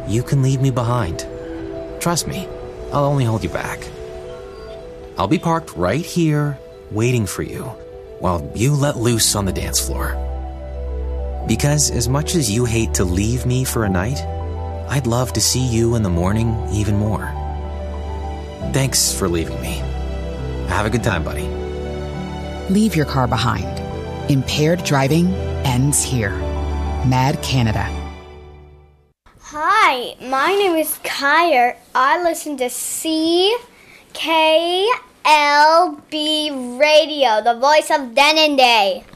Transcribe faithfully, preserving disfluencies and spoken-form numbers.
you can leave me behind. Trust me, I'll only hold you back. I'll be parked right here, waiting for you, while you let loose on the dance floor. Because as much as you hate to leave me for a night, I'd love to see you in the morning even more. Thanks for leaving me. Have a good time, buddy. Leave your car behind. Impaired driving ends here. Mad Canada. Hi, my name is Kyer. I listen to C K L B Radio, the voice of Denendeh.